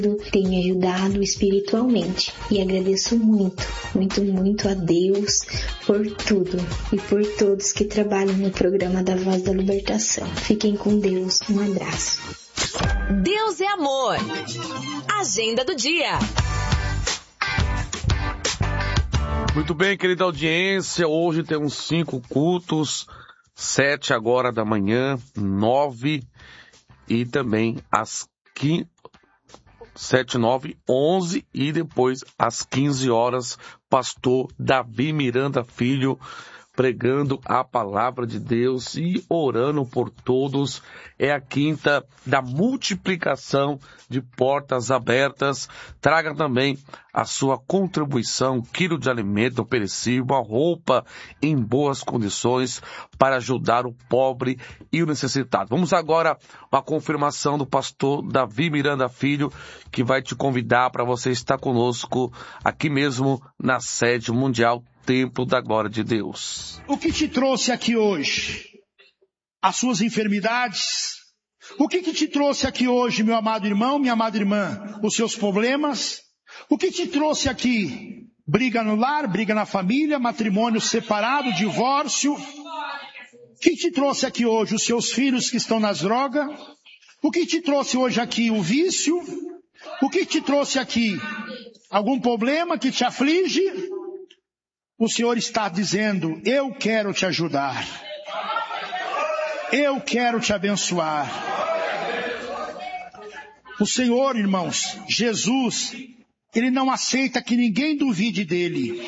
tem me ajudado espiritualmente. E agradeço muito, muito, muito a Deus por tudo e por todos que trabalham no programa da Voz da Libertação. Fiquem com Deus. Um abraço. Deus é amor. Agenda do dia. Muito bem, querida audiência, hoje temos 5 cultos, 7 agora da manhã, 9 e também às 7, 9, 11 e depois às 15 horas, pastor Davi Miranda Filho, pregando a palavra de Deus e orando por todos. É a quinta da multiplicação de portas abertas. Traga também a sua contribuição, 1 quilo de alimento perecível, uma roupa em boas condições para ajudar o pobre e o necessitado. Vamos agora a confirmação do pastor Davi Miranda Filho, que vai te convidar para você estar conosco aqui mesmo na sede mundial Templo da Glória de Deus. O que te trouxe aqui hoje? As suas enfermidades? O que te trouxe aqui hoje, meu amado irmão, minha amada irmã? Os seus problemas? O que te trouxe aqui? Briga no lar, briga na família, matrimônio separado, divórcio? O que te trouxe aqui hoje? Os seus filhos que estão nas drogas? O que te trouxe hoje aqui? O vício? O que te trouxe aqui? Algum problema que te aflige? O Senhor está dizendo, eu quero te ajudar. Eu quero te abençoar. O Senhor, irmãos, Jesus, Ele não aceita que ninguém duvide dEle.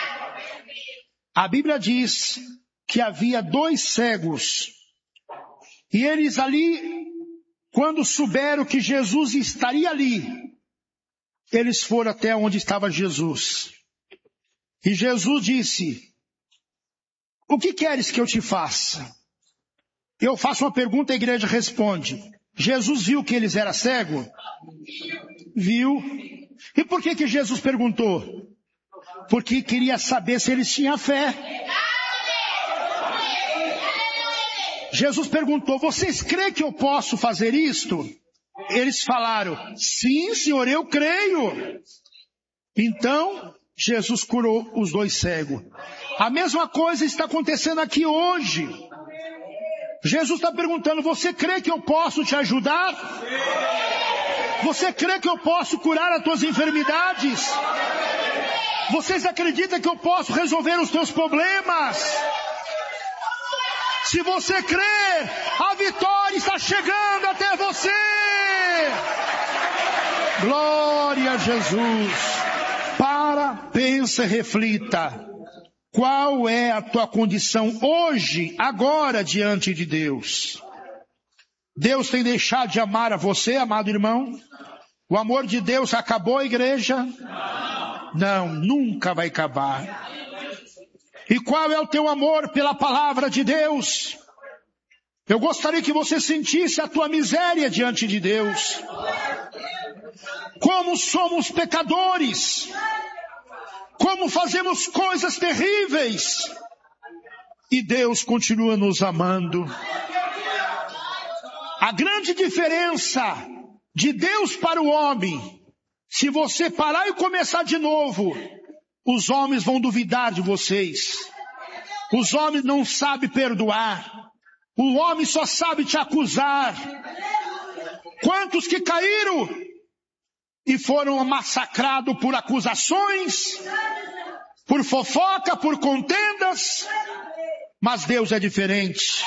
A Bíblia diz que havia 2 cegos. E eles ali, quando souberam que Jesus estaria ali, eles foram até onde estava Jesus. E Jesus disse, o que queres que eu te faça? Eu faço uma pergunta, a igreja responde. Jesus viu que eles eram cegos? Viu. E por que Jesus perguntou? Porque queria saber se eles tinham fé. Jesus perguntou, vocês creem que eu posso fazer isto? Eles falaram, sim, Senhor, eu creio. Então, Jesus curou os 2 cegos. A mesma coisa está acontecendo aqui hoje. Jesus está perguntando, você crê que eu posso te ajudar? Você crê que eu posso curar as tuas enfermidades? Vocês acreditam que eu posso resolver os teus problemas? Se você crê, a vitória está chegando até você. Glória a Jesus. Pensa e reflita. Qual é a tua condição hoje, agora, diante de Deus? Deus tem deixado de amar a você, amado irmão? O amor de Deus acabou, igreja? Não, nunca vai acabar. E qual é o teu amor pela palavra de Deus? Eu gostaria que você sentisse a tua miséria diante de Deus. Como somos pecadores. Como fazemos coisas terríveis. E Deus continua nos amando. A grande diferença de Deus para o homem, se você parar e começar de novo, os homens vão duvidar de vocês. Os homens não sabem perdoar. O homem só sabe te acusar. Quantos que caíram e foram massacrados por acusações, por fofoca, por contendas? Mas Deus é diferente.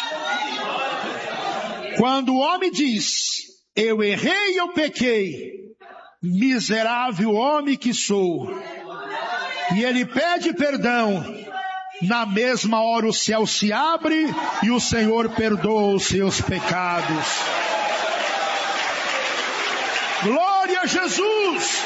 Quando o homem diz, eu errei e eu pequei, miserável homem que sou, e ele pede perdão, na mesma hora o céu se abre e o Senhor perdoa os seus pecados. Glória a Jesus!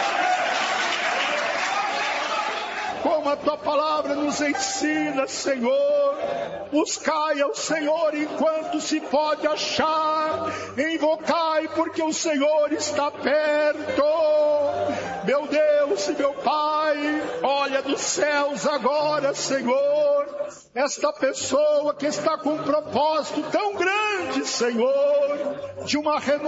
Como a tua palavra nos ensina, Senhor, buscai ao Senhor enquanto se pode achar, invocai porque o Senhor está perto. Meu Deus e meu Pai, olha dos céus agora, Senhor, esta pessoa que está com um propósito tão grande, Senhor, de uma renovação